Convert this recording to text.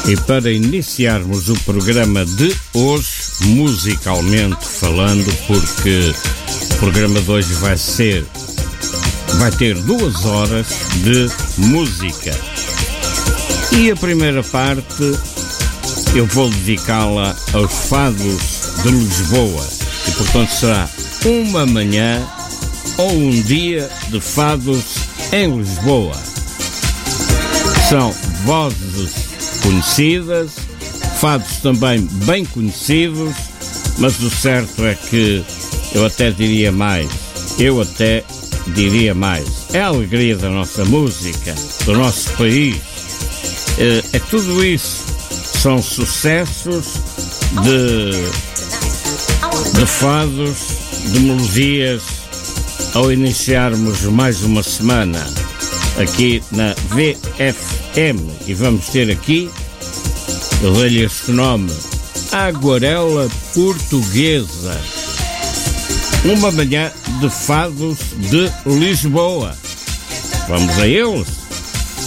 E para iniciarmos o programa de hoje, musicalmente falando, porque o programa de hoje vai ter 2 horas de música. E a primeira parte eu vou dedicá-la aos fados de Lisboa. E portanto será uma manhã ou um dia de fados em Lisboa. São vozes conhecidas, fados também bem conhecidos, mas o certo é que eu até diria mais. É a alegria da nossa música, do nosso país. É tudo isso. São sucessos de fados, de melodias, ao iniciarmos mais uma semana aqui na VFM. E vamos ter aqui, eu dei-lhe este nome, Aguarela Portuguesa. Uma manhã de fados de Lisboa. Vamos a eles.